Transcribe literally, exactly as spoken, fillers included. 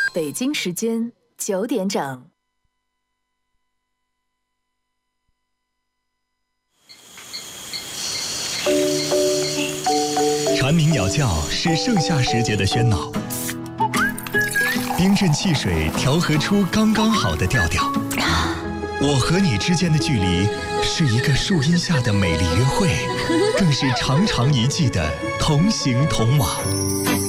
北京时间九点整。 蝉鸣鸟叫是盛夏时节的喧闹，冰镇汽水调和出刚刚好的调调。我和你之间的距离，是一个树荫下的美丽约会，更是长长一季的同行同往。